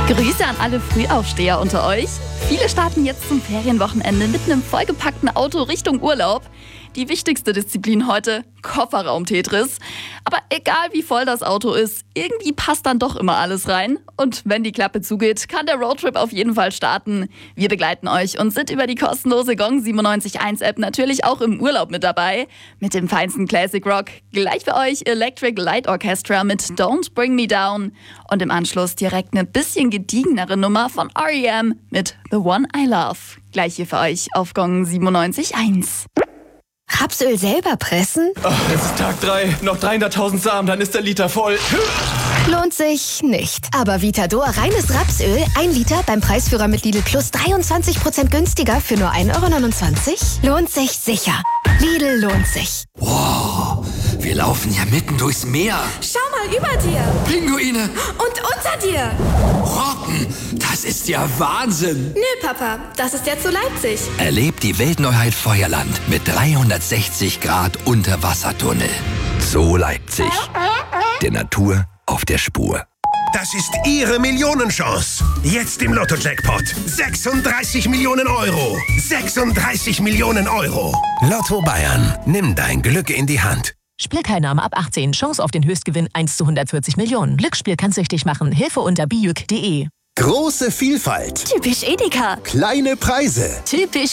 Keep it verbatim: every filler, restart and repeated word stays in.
Grüße an alle Frühaufsteher unter euch. Viele starten jetzt zum Ferienwochenende mit einem vollgepackten Auto Richtung Urlaub. Die wichtigste Disziplin heute, Kofferraum-Tetris. Aber egal wie voll das Auto ist, irgendwie passt dann doch immer alles rein. Und wenn die Klappe zugeht, kann der Roadtrip auf jeden Fall starten. Wir begleiten euch und sind über die kostenlose Gong siebenundneunzig Komma eins App natürlich auch im Urlaub mit dabei. Mit dem feinsten Classic Rock. Gleich für euch Electric Light Orchestra mit Don't Bring Me Down. Und im Anschluss direkt eine bisschen gediegenere Nummer von R E M mit The One I Love. Gleich hier für euch auf Gong siebenundneunzig Komma eins. Rapsöl selber pressen? Oh, es ist Tag drei. Noch dreihunderttausend Samen, dann ist der Liter voll. Lohnt sich nicht. Aber Vitador reines Rapsöl, ein Liter beim Preisführer mit Lidl Plus dreiundzwanzig Prozent günstiger für nur ein Euro neunundzwanzig? Lohnt sich sicher. Lidl lohnt sich. Wow, wir laufen ja mitten durchs Meer. Schau mal über dir. Pinguine. Und unter dir. Rocken, das ist ja Wahnsinn. Nö, Papa, das ist jetzt so Leipzig. Erlebt die Weltneuheit Feuerland mit dreihundertsechzig Grad Unterwassertunnel. So Leipzig. Der Natur auf der Spur. Das ist Ihre Millionenchance. Jetzt im Lotto-Jackpot. sechsunddreißig Millionen Euro. sechsunddreißig Millionen Euro. Lotto Bayern. Nimm dein Glück in die Hand. Spielteilnahme ab achtzehn. Chance auf den Höchstgewinn eins zu hundertvierzig Millionen. Glücksspiel kann süchtig machen. Hilfe unter bijuk punkt de. Große Vielfalt. Typisch Edeka. Kleine Preise. Typisch